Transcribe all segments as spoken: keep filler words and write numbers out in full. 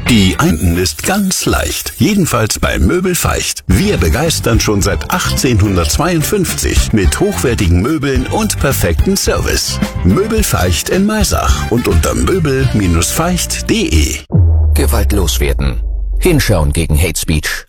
Die Einden ist ganz leicht, jedenfalls bei Möbel Feicht. Wir begeistern schon seit achtzehnhundertzweiundfünfzig mit hochwertigen Möbeln und perfekten Service. Möbel Feicht in Maisach und unter möbel Bindestrich feicht punkt de. Gewaltlos werden. Hinschauen gegen Hate Speech.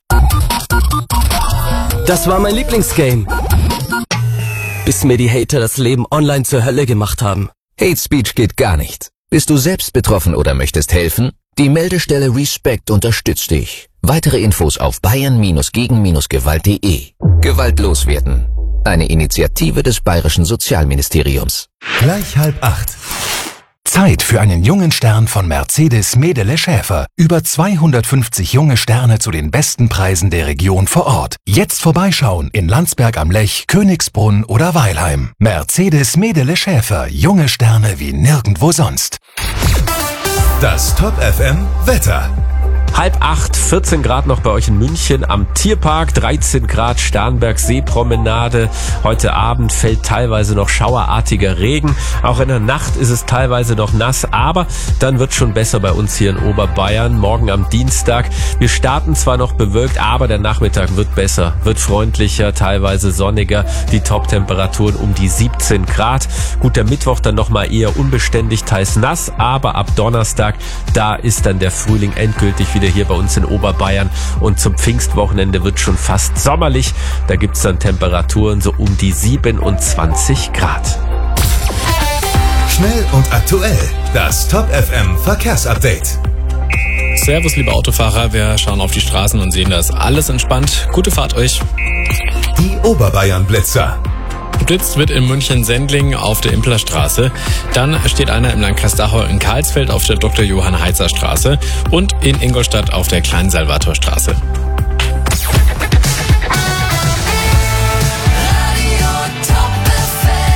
Das war mein Lieblingsgame. Bis mir die Hater das Leben online zur Hölle gemacht haben. Hate Speech geht gar nicht. Bist du selbst betroffen oder möchtest helfen? Die Meldestelle Respect unterstützt dich. Weitere Infos auf bayern gegen gewalt punkt de. Gewaltlos werden. Eine Initiative des Bayerischen Sozialministeriums. Gleich halb acht. Zeit für einen jungen Stern von Mercedes Medele Schäfer. Über zweihundertfünfzig junge Sterne zu den besten Preisen der Region vor Ort. Jetzt vorbeischauen in Landsberg am Lech, Königsbrunn oder Weilheim. Mercedes Medele Schäfer. Junge Sterne wie nirgendwo sonst. Das Top F M Wetter. Halb acht, vierzehn Grad noch bei euch in München am Tierpark, dreizehn Grad Starnberg Seepromenade. Heute Abend fällt teilweise noch schauerartiger Regen. Auch in der Nacht ist es teilweise noch nass, aber dann wird schon besser bei uns hier in Oberbayern. Morgen am Dienstag. Wir starten zwar noch bewölkt, aber der Nachmittag wird besser, wird freundlicher, teilweise sonniger. Die Top-Temperaturen um die siebzehn Grad. Gut, der Mittwoch dann nochmal eher unbeständig, teils nass, aber ab Donnerstag, da ist dann der Frühling endgültig wieder hier bei uns in Oberbayern und zum Pfingstwochenende wird schon fast sommerlich. Da gibt's dann Temperaturen so um die siebenundzwanzig Grad. Schnell und aktuell. Das Top F M Verkehrsupdate. Servus, liebe Autofahrer. Wir schauen auf die Straßen und sehen, da ist alles entspannt. Gute Fahrt euch. Die Oberbayern Blitzer. Geblitzt wird in München-Sendling auf der Implerstraße. Dann steht einer im Landkreis Dachau in Karlsfeld auf der Doktor Johann Heizer Straße und in Ingolstadt auf der Klein-Salvator-Straße.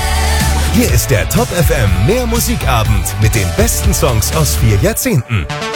Hier ist der Top F M Mehr Musikabend mit den besten Songs aus vier Jahrzehnten.